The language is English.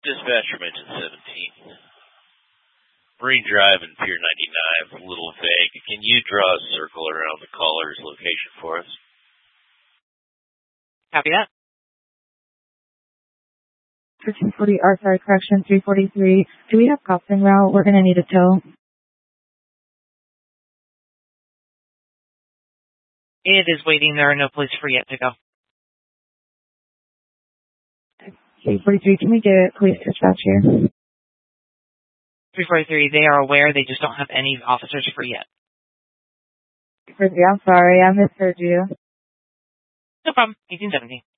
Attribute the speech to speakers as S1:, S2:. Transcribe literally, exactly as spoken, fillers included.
S1: Dispatcher mentioned seventeen. Marine Drive and Pier ninety-nine is a little vague. Can you draw a circle around the caller's location for us?
S2: Copy that.
S3: thirteen forty, or sorry, correction, three forty-three. Do we have cops en route? We're going to need a tow.
S2: It is waiting. There are no police free yet to go.
S3: three forty-three, can we get police dispatch here?
S2: three forty-three, they are aware. They just don't have any officers free yet.
S3: three forty-three, I'm sorry. I misheard you.
S2: No problem. eighteen seventeen.